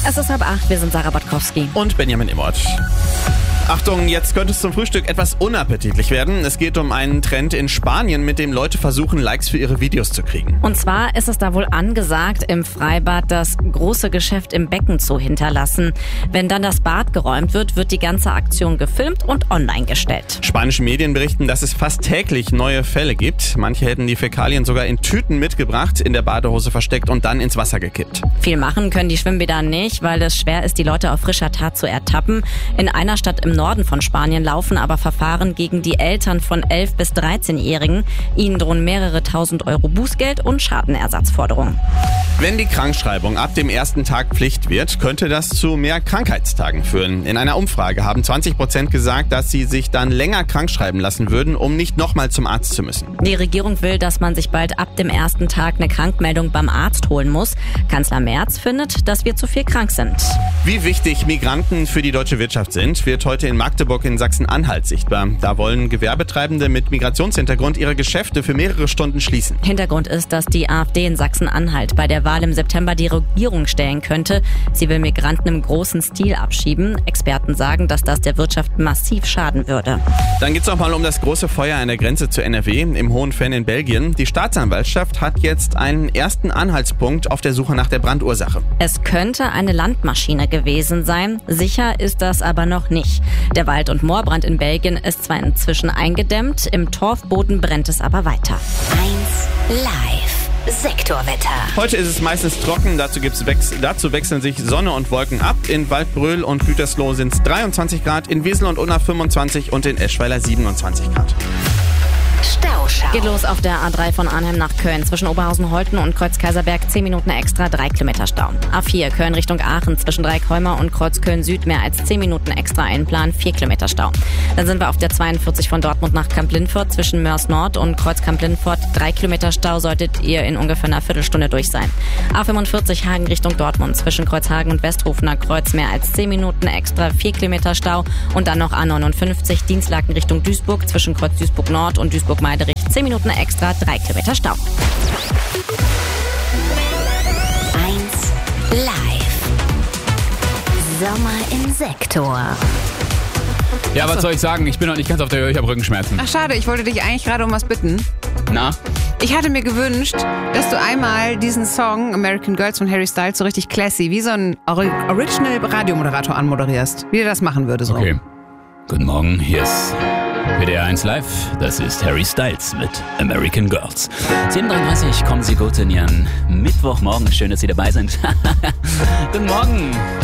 Es ist 7:30, wir sind Sarah Botkowski. Und Benjamin Immert. Achtung, jetzt könnte es zum Frühstück etwas unappetitlich werden. Es geht um einen Trend in Spanien, mit dem Leute versuchen, Likes für ihre Videos zu kriegen. Und zwar ist es da wohl angesagt, im Freibad das große Geschäft im Becken zu hinterlassen. Wenn dann das Bad geräumt wird, wird die ganze Aktion gefilmt und online gestellt. Spanische Medien berichten, dass es fast täglich neue Fälle gibt. Manche hätten die Fäkalien sogar in Tüten mitgebracht, in der Badehose versteckt und dann ins Wasser gekippt. Viel machen können die Schwimmbäder nicht, weil es schwer ist, die Leute auf frischer Tat zu ertappen. In einer Stadt im Norden von Spanien laufen aber Verfahren gegen die Eltern von 11- bis 13-Jährigen. Ihnen drohen mehrere tausend Euro Bußgeld und Schadenersatzforderungen. Wenn die Krankschreibung ab dem ersten Tag Pflicht wird, könnte das zu mehr Krankheitstagen führen. In einer Umfrage haben 20% gesagt, dass sie sich dann länger krankschreiben lassen würden, um nicht nochmal zum Arzt zu müssen. Die Regierung will, dass man sich bald ab dem ersten Tag eine Krankmeldung beim Arzt holen muss. Kanzler Merz findet, dass wir zu viel krank sind. Wie wichtig Migranten für die deutsche Wirtschaft sind, wird heute in Magdeburg in Sachsen-Anhalt sichtbar. Da wollen Gewerbetreibende mit Migrationshintergrund ihre Geschäfte für mehrere Stunden schließen. Hintergrund ist, dass die AfD in Sachsen-Anhalt bei der Wahl im September die Regierung stellen könnte. Sie will Migranten im großen Stil abschieben. Experten sagen, dass das der Wirtschaft massiv schaden würde. Dann geht's noch mal um das große Feuer an der Grenze zu NRW im Hohenfenn in Belgien. Die Staatsanwaltschaft hat jetzt einen ersten Anhaltspunkt auf der Suche nach der Brandursache. Es könnte eine Landmaschine gewesen sein. Sicher ist das aber noch nicht. Der Wald- und Moorbrand in Belgien ist zwar inzwischen eingedämmt, im Torfboden brennt es aber weiter. 1 Live Sektorwetter. Heute ist es meistens trocken, dazu wechseln sich Sonne und Wolken ab. In Waldbröl und Gütersloh sind es 23 Grad, in Wesel und Unna 25 und in Eschweiler 27 Grad. Stauschau. Geht los auf der A3 von Arnhem nach Köln. Zwischen Oberhausen-Holten und Kreuz-Kaiserberg 10 Minuten extra, 3 Kilometer Stau. A4 Köln Richtung Aachen zwischen Dreieckholmer und Kreuzköln-Süd mehr als 10 Minuten extra einplanen, 4 Kilometer Stau. Dann sind wir auf der 42 von Dortmund nach Kamp-Lindfort zwischen Mörs Nord und Kreuz-Kamp-Lindfort. 3 Kilometer Stau solltet ihr in ungefähr einer Viertelstunde durch sein. A45 Hagen Richtung Dortmund zwischen Kreuzhagen und Westrufener Kreuz mehr als 10 Minuten extra, 4 Kilometer Stau. Und dann noch A59 Dienstlaken Richtung Duisburg zwischen Kreuz Duisburg Nord und Duisburg-Meiderich 10 Minuten extra, 3 Kilometer Stau. 1 Live Sommer im Sektor. Ja, was soll ich sagen? Ich bin noch nicht ganz auf der Höhe, ich habe Rückenschmerzen. Ach schade, ich wollte dich eigentlich gerade um was bitten. Na? Ich hatte mir gewünscht, dass du einmal diesen Song American Girls von Harry Styles so richtig classy, wie so ein Original-Radiomoderator anmoderierst. Wie der das machen würde so. Okay. Guten Morgen, hier ist WDR 1 Live. Das ist Harry Styles mit American Girls. 7:33 kommen Sie gut in Ihren Mittwochmorgen. Schön, dass Sie dabei sind. Guten Morgen.